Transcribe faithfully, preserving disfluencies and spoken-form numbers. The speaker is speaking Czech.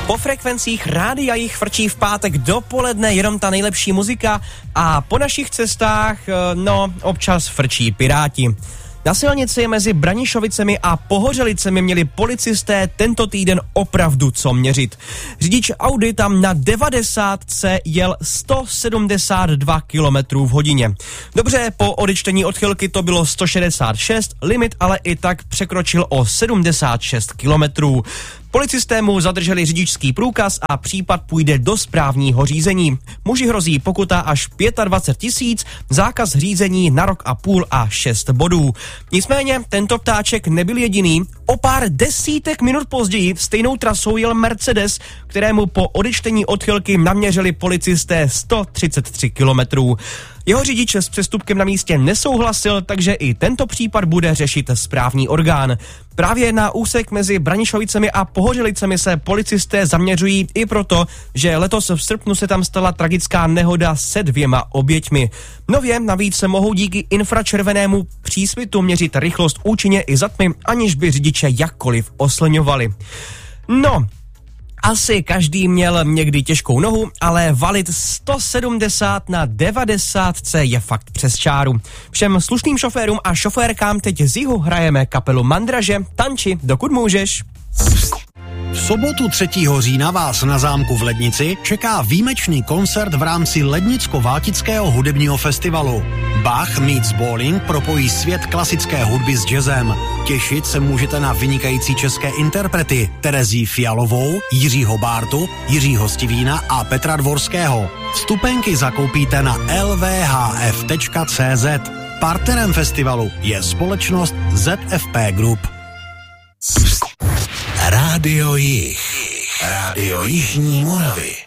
Po frekvencích rádia jich frčí v pátek dopoledne jenom ta nejlepší muzika a po našich cestách, no, občas frčí piráti. Na silnici mezi Branišovicemi a Pohořelicemi měli policisté tento týden opravdu co měřit. Řidič Audi tam na devadesátce jel sto sedmdesát dva kilometrů v hodině. Dobře, po odečtení odchylky to bylo sto šedesát šest, limit ale i tak překročil o sedmdesát šest kilometrů. Policisté mu zadrželi řidičský průkaz a případ půjde do správního řízení. Muži hrozí pokuta až dvacet pět tisíc, zákaz řízení na rok a půl a šest bodů. Nicméně tento ptáček nebyl jediný. O pár desítek minut později stejnou trasou jel Mercedes, kterému po odečtení odchylky naměřili policisté sto třicet tři kilometrů. Jeho řidič s přestupkem na místě nesouhlasil, takže i tento případ bude řešit správní orgán. Právě na úsek mezi Branišovicemi a Pohořelicemi se policisté zaměřují i proto, že letos v srpnu se tam stala tragická nehoda se dvěma oběťmi. Nově navíc se mohou díky infračervenému přísvitu měřit rychlost účinně i za tmy, aniž by řidiče jakkoliv oslňovali. No, asi každý měl někdy těžkou nohu, ale valit sto sedmdesát na devadesátce je fakt přes čáru. Všem slušným šoférům a šoférkám teď z jihu hrajeme kapelu Mandraže, Tanči, dokud můžeš. V sobotu třetího října vás na zámku v Lednici čeká výjimečný koncert v rámci Lednicko-Váltického hudebního festivalu. Bach meets Bowling propojí svět klasické hudby s jazzem. Těšit se můžete na vynikající české interprety Terezii Fialovou, Jiřího Bártu, Jiřího Stivína a Petra Dvorského. Vstupenky zakoupíte na el vé há ef tečka cé zet. Partnerem festivalu je společnost zet ef pé Group. Rádio Jih. Rádio Jižní Moravy.